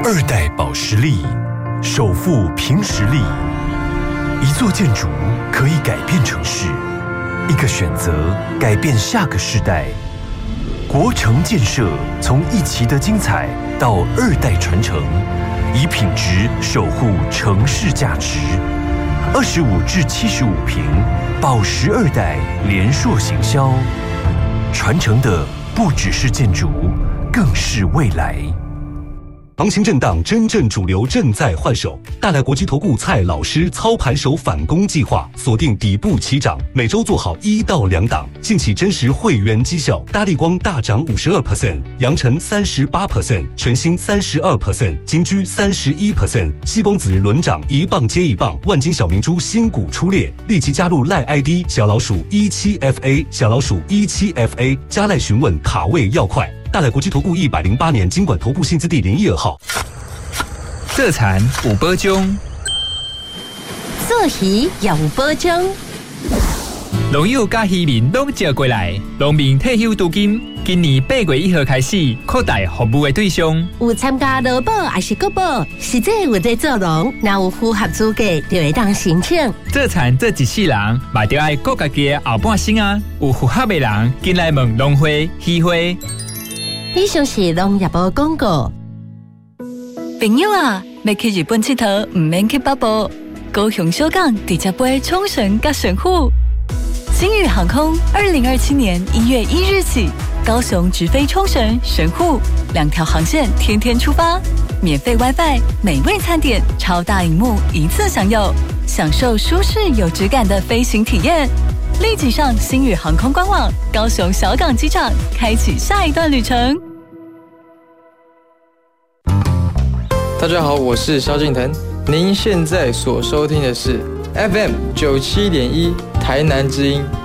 二代保时力，首富凭实力。一座建筑可以改变城市，一个选择改变下个世代。国城建设从一期的精彩到二代传承，以品质守护城市价值。25至75坪，保时二代联硕行销，传承的不只是建筑，更是未来。 行情震荡，真正主流正在换手。大来国际投顾蔡老师操盘手反攻计划，锁定底部起涨，每周做好1到2档。近期真实会员绩效，大立光大涨52%，阳晨38%，全新32%，金居31%，西光子轮涨一棒接一棒，万金小明珠新股出列，立即加入赖 ID 小老鼠17FA 小老鼠17FA，加赖询问卡位要快。大来国际投顾108年金管投顾新字第012号。 做田有保障， 做鱼也有保障。 农友甲渔民拢召过来，农民退休资金今年8月1号开始扩大服务的对象， 有参加劳保还是国保，实际有在做农，若有符合资格就会当申请。 做田做一世人，嘛着爱顾家己的后半生啊！有符合的人，进来问农会、渔会。 以上是农业部广告。 朋友啊，要去日本佚佗，唔免去北部，高雄小港直接飞冲绳甲神户。星宇航空2027年1月1日起，高雄直飞冲绳、神户2条航线，天天出发，免费 WiFi， 美味餐点，超大荧幕一次享有，享受舒适有质感的飞行体验。立即上星宇航空官网，高雄小港机场，开启下一段旅程。 大家好，我是萧敬腾，您现在所收听的是 FM 97.1台南之音